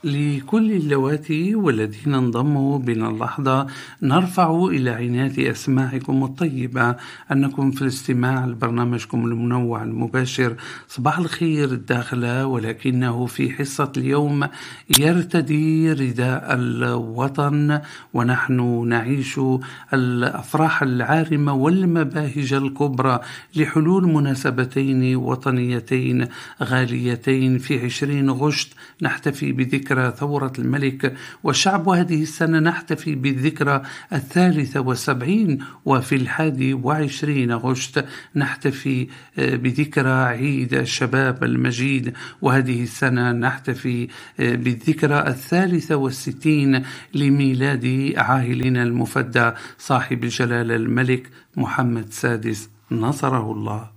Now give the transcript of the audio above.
لكل اللواتي والذين انضموا بنا اللحظة نرفع إلى عناية أسماعكم الطيبة أنكم في الاستماع لبرنامجكم المنوع المباشر صباح الخير الداخلة، ولكنه في حصة اليوم يرتدي رداء الوطن ونحن نعيش الأفراح العارمة والمباهج الكبرى لحلول مناسبتين وطنيتين غاليتين. في 20 غشت نحتفي بذكرى ثورة الملك والشعب، وهذه السنة نحتفي بالذكرى 73، وفي 21 غشت نحتفي بذكرى عيد الشباب المجيد، وهذه السنة نحتفي بالذكرى 63 لميلاد عائلنا المفدى صاحب الجلالة الملك محمد السادس نصره الله.